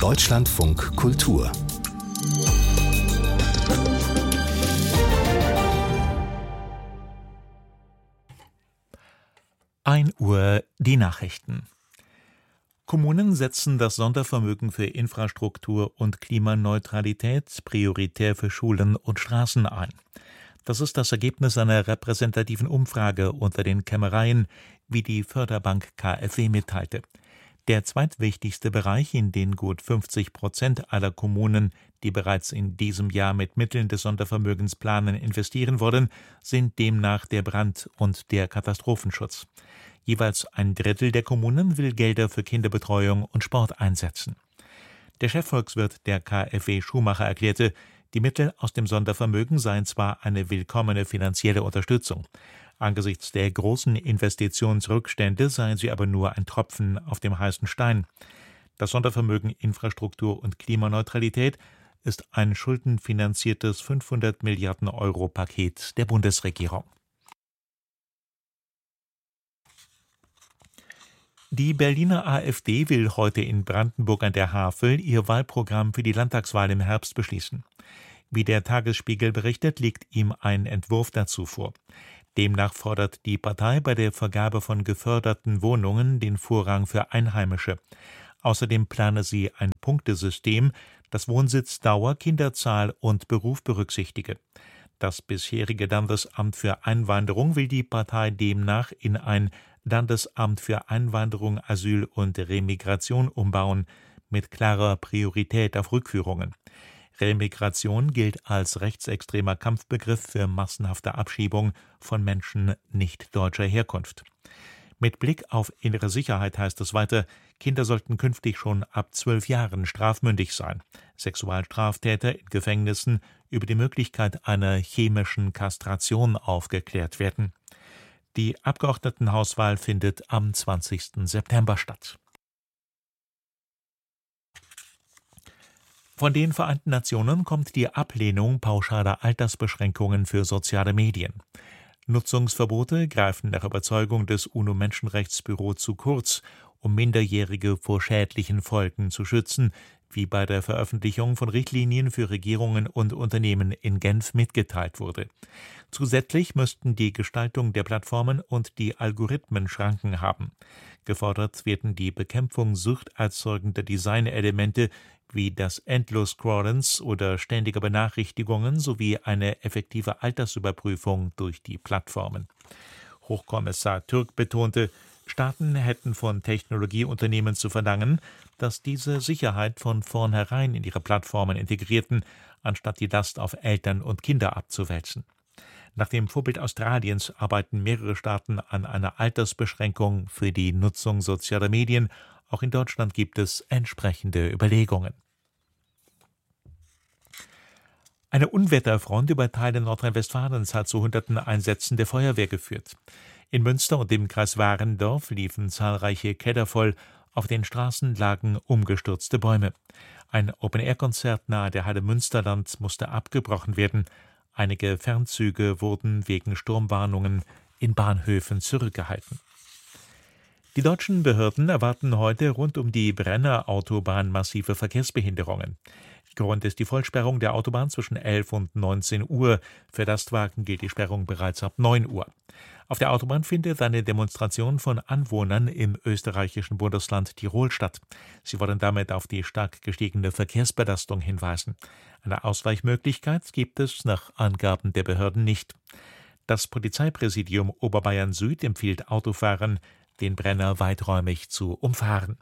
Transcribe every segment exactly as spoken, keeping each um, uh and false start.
Deutschlandfunk Kultur. ein Uhr die Nachrichten. Kommunen setzen das Sondervermögen für Infrastruktur und Klimaneutralität prioritär für Schulen und Straßen ein. Das ist das Ergebnis einer repräsentativen Umfrage unter den Kämmereien, wie die Förderbank K f W mitteilte. Der zweitwichtigste Bereich, in den gut fünfzig Prozent aller Kommunen, die bereits in diesem Jahr mit Mitteln des Sondervermögens planen, investieren wollen, sind demnach der Brand- und der Katastrophenschutz. Jeweils ein Drittel der Kommunen will Gelder für Kinderbetreuung und Sport einsetzen. Der Chefvolkswirt der K f W Schumacher erklärte, die Mittel aus dem Sondervermögen seien zwar eine willkommene finanzielle Unterstützung. Angesichts der großen Investitionsrückstände seien sie aber nur ein Tropfen auf dem heißen Stein. Das Sondervermögen Infrastruktur und Klimaneutralität ist ein schuldenfinanziertes fünfhundert Milliarden Euro Paket der Bundesregierung. Die Berliner AfD will heute in Brandenburg an der Havel ihr Wahlprogramm für die Landtagswahl im Herbst beschließen. Wie der Tagesspiegel berichtet, liegt ihm ein Entwurf dazu vor. Demnach fordert die Partei bei der Vergabe von geförderten Wohnungen den Vorrang für Einheimische. Außerdem plane sie ein Punktesystem, das Wohnsitzdauer, Kinderzahl und Beruf berücksichtige. Das bisherige Landesamt für Einwanderung will die Partei demnach in ein Landesamt für Einwanderung, Asyl und Remigration umbauen, mit klarer Priorität auf Rückführungen. Remigration gilt als rechtsextremer Kampfbegriff für massenhafte Abschiebung von Menschen nicht deutscher Herkunft. Mit Blick auf innere Sicherheit heißt es weiter, Kinder sollten künftig schon ab zwölf Jahren strafmündig sein. Sexualstraftäter in Gefängnissen über die Möglichkeit einer chemischen Kastration aufgeklärt werden. Die Abgeordnetenhauswahl findet am zwanzigsten September statt. Von den Vereinten Nationen kommt die Ablehnung pauschaler Altersbeschränkungen für soziale Medien. Nutzungsverbote greifen nach Überzeugung des UNO-Menschenrechtsbüro zu kurz, um Minderjährige vor schädlichen Folgen zu schützen, wie bei der Veröffentlichung von Richtlinien für Regierungen und Unternehmen in Genf mitgeteilt wurde. Zusätzlich müssten die Gestaltung der Plattformen und die Algorithmen Schranken haben. Gefordert werden die Bekämpfung suchterzeugender Designelemente wie das Endlos-Scrollens oder ständiger Benachrichtigungen sowie eine effektive Altersüberprüfung durch die Plattformen. Hochkommissar Türk betonte, Staaten hätten von Technologieunternehmen zu verlangen, dass diese Sicherheit von vornherein in ihre Plattformen integrierten, anstatt die Last auf Eltern und Kinder abzuwälzen. Nach dem Vorbild Australiens arbeiten mehrere Staaten an einer Altersbeschränkung für die Nutzung sozialer Medien. Auch in Deutschland gibt es entsprechende Überlegungen. Eine Unwetterfront über Teile Nordrhein-Westfalens hat zu hunderten Einsätzen der Feuerwehr geführt. In Münster und dem Kreis Warendorf liefen zahlreiche Keller voll, auf den Straßen lagen umgestürzte Bäume. Ein Open-Air-Konzert nahe der Halle Münsterland musste abgebrochen werden. Einige Fernzüge wurden wegen Sturmwarnungen in Bahnhöfen zurückgehalten. Die deutschen Behörden erwarten heute rund um die Brenner-Autobahn massive Verkehrsbehinderungen. Grund ist die Vollsperrung der Autobahn zwischen elf und neunzehn Uhr. Für Lastwagen gilt die Sperrung bereits ab neun Uhr. Auf der Autobahn findet eine Demonstration von Anwohnern im österreichischen Bundesland Tirol statt. Sie wollen damit auf die stark gestiegene Verkehrsbelastung hinweisen. Eine Ausweichmöglichkeit gibt es nach Angaben der Behörden nicht. Das Polizeipräsidium Oberbayern Süd empfiehlt Autofahrern, den Brenner weiträumig zu umfahren.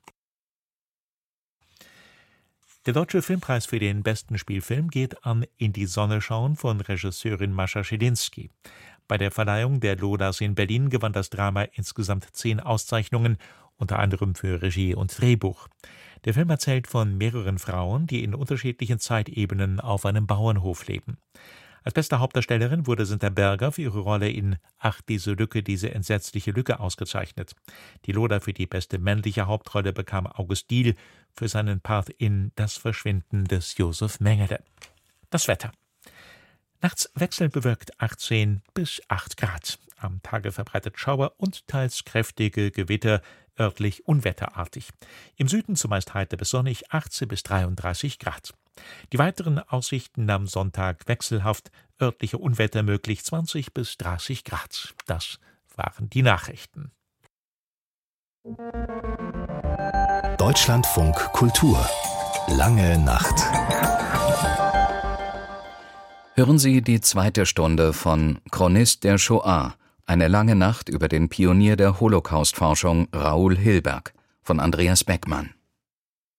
Der Deutsche Filmpreis für den besten Spielfilm geht an In die Sonne schauen von Regisseurin Mascha Schilinski. Bei der Verleihung der Lodas in Berlin gewann das Drama insgesamt zehn Auszeichnungen, unter anderem für Regie und Drehbuch. Der Film erzählt von mehreren Frauen, die in unterschiedlichen Zeitebenen auf einem Bauernhof leben. Als beste Hauptdarstellerin wurde Sinta Berger für ihre Rolle in Ach, diese Lücke, diese entsetzliche Lücke ausgezeichnet. Die Lola für die beste männliche Hauptrolle bekam August Diehl für seinen Part in Das Verschwinden des Josef Mengele. Das Wetter. Nachts wechselnd bewölkt achtzehn bis acht Grad. Am Tage verbreitet Schauer und teils kräftige Gewitter örtlich unwetterartig. Im Süden zumeist heiter bis sonnig, achtzehn bis dreiunddreißig Grad. Die weiteren Aussichten am Sonntag wechselhaft, örtliche Unwetter möglich zwanzig bis dreißig Grad. Das waren die Nachrichten. Deutschlandfunk Kultur. Lange Nacht. Hören Sie die zweite Stunde von Chronist der Shoah, eine lange Nacht über den Pionier der Holocaust-Forschung Raoul Hilberg von Andreas Beckmann.